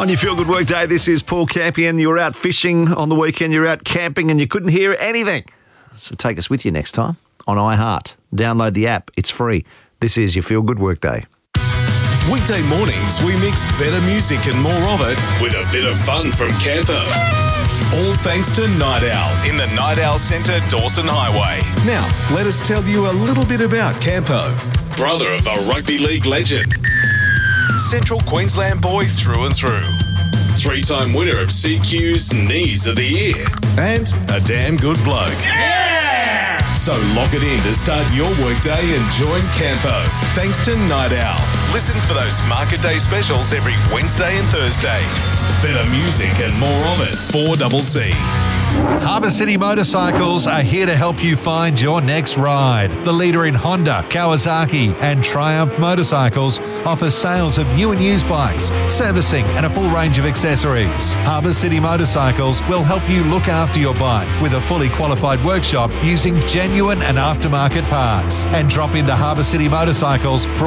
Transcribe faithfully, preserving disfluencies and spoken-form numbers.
On your Feel Good Work Day, this is Paul Campion. You were out fishing on the weekend, you were out camping and you couldn't hear anything. So take us with you next time on iHeart. Download the app. It's free. This is your Feel Good Work Day. Weekday mornings, we mix better music and more of it with a bit of fun from Campo. All thanks to Night Owl in the Night Owl Centre, Dawson Highway. Now, let us tell you a little bit about Campo. Brother of a rugby league legend. Central Queensland boy through and through. Three-time winner of C Q's Knees of the Year. And a damn good bloke. Yeah! So lock it in to start your workday and join Campo. Thanks to Night Owl. Listen for those Market Day specials every Wednesday and Thursday. Better music and more of it. four C C. Harbour City Motorcycles are here to help you find your next ride. The leader in Honda, Kawasaki and Triumph motorcycles offers sales of new and used bikes, servicing and a full range of accessories. Harbour City Motorcycles will help you look after your bike with a fully qualified workshop using genuine and aftermarket parts. And drop into Harbour City Motorcycles for